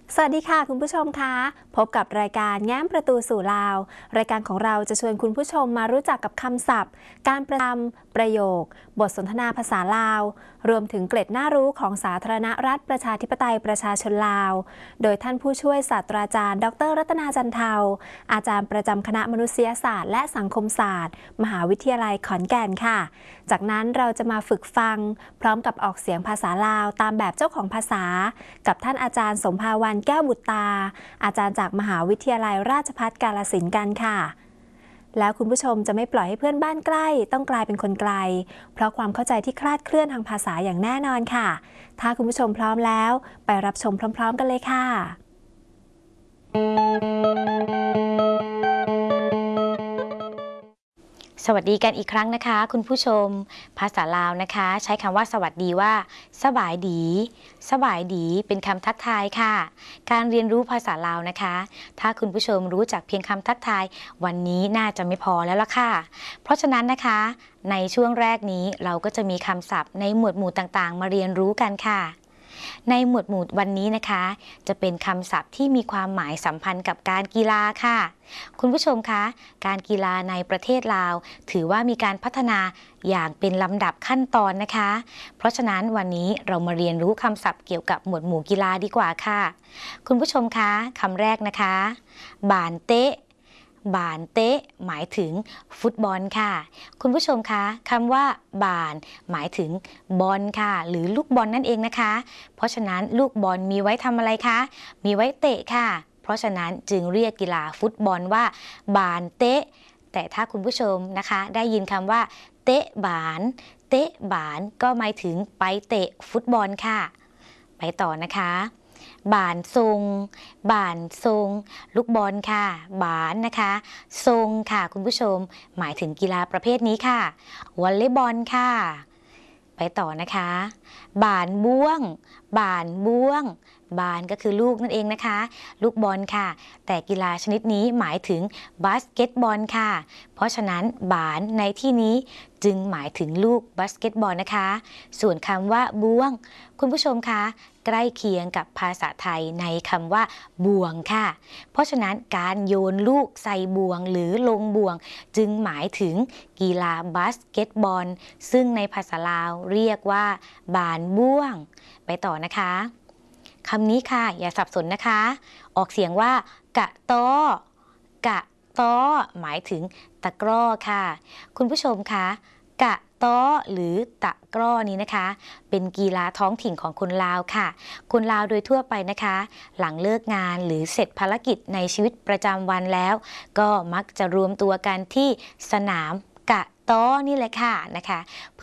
สวัสดีค่ะคุณผู้ชมคะพบกับรายการแง้มประตูสู่ลาวรายการของเราจะชวนคุณผู้ชมมารู้จักกับคำศัพท์การประโยคบทสนทนาภาษาลาวรวมถึงเกร็ดน่ารู้ของสาธารณรัฐประชาธิปไตยประชาชนลาวโดยท่านผู้ช่วยศาสตราจารย์ดร.รัตนาจันเทาอาจารย์ประจำคณะมนุษยศาสตร์และสังคมศาสตร์มหาวิทยาลัยขอนแก่นค่ะจากนั้นเราจะมาฝึกฟังพร้อมกับออกเสียงภาษาลาวตามแบบเจ้าของภาษากับท่านอาจารย์สมภาวันแก้วบุตรตาอาจารย์จากมหาวิทยาลัยราชภัฏกาฬสินธุ์กันค่ะแล้วคุณผู้ชมจะไม่ปล่อยให้เพื่อนบ้านใกล้ต้องกลายเป็นคนไกลเพราะความเข้าใจที่คลาดเคลื่อนทางภาษาอย่างแน่นอนค่ะถ้าคุณผู้ชมพร้อมแล้วไปรับชมพร้อมๆกันเลยค่ะสวัสดีกันอีกครั้งนะคะคุณผู้ชมภาษาลาวนะคะใช้คำว่าสวัสดีว่าสบายดีสบายดีเป็นคำทักทายค่ะการเรียนรู้ภาษาลาวนะคะถ้าคุณผู้ชมรู้จักเพียงคำทักทายวันนี้น่าจะไม่พอแล้วล่ะค่ะเพราะฉะนั้นนะคะในช่วงแรกนี้เราก็จะมีคำศัพท์ในหมวดหมู่ต่างๆมาเรียนรู้กันค่ะในหมวดหมู่วันนี้นะคะจะเป็นคำศัพท์ที่มีความหมายสัมพันธ์กับการกีฬาค่ะคุณผู้ชมคะการกีฬาในประเทศลาวถือว่ามีการพัฒนาอย่างเป็นลำดับขั้นตอนนะคะเพราะฉะนั้นวันนี้เรามาเรียนรู้คำศัพท์เกี่ยวกับหมวดหมู่กีฬาดีกว่าค่ะคุณผู้ชมคะคำแรกนะคะบานเตะบานเตะหมายถึงฟุตบอลค่ะคุณผู้ชมคะคำว่าบานหมายถึงบอลค่ะหรือลูกบอลนั่นเองนะคะเพราะฉะนั้นลูกบอลมีไว้ทำอะไรคะมีไว้เตะค่ะเพราะฉะนั้นจึงเรียกกีฬาฟุตบอลว่าบานเตะแต่ถ้าคุณผู้ชมนะคะได้ยินคำว่าเตะบานเตะบานก็หมายถึงไปเตะฟุตบอลค่ะไปต่อนะคะบานทรงบานทรงลูกบอลค่ะบานนะคะทรงค่ะคุณผู้ชมหมายถึงกีฬาประเภทนี้ค่ะวอลเลย์บอลค่ะไปต่อนะคะบานบ้วงบานบ้วงบานก็คือลูกนั่นเองนะคะลูกบอลค่ะแต่กีฬาชนิดนี้หมายถึงบาสเกตบอลค่ะเพราะฉะนั้นบานในที่นี้จึงหมายถึงลูกบาสเกตบอลนะคะส่วนคำว่าบ้วงคุณผู้ชมคะใกล้เคียงกับภาษาไทยในคำว่าบ่วงค่ะเพราะฉะนั้นการโยนลูกใส่บ่วงหรือลงบ่วงจึงหมายถึงกีฬาบาสเกตบอลซึ่งในภาษาลาวเรียกว่าบานบ้วงไปต่อนะคะคำนี้ค่ะอย่าสับสนนะคะออกเสียงว่ากะต้อกะต้อหมายถึงตะกร้อค่ะคุณผู้ชมคะกะต้อหรือตะกร้อนี้นะคะเป็นกีฬาท้องถิ่นของคนลาวค่ะคนลาวโดยทั่วไปนะคะหลังเลิกงานหรือเสร็จภารกิจในชีวิตประจำวันแล้วก็มักจะรวมตัวกันที่สนามกะต้อนี่แหละค่ะนะคะ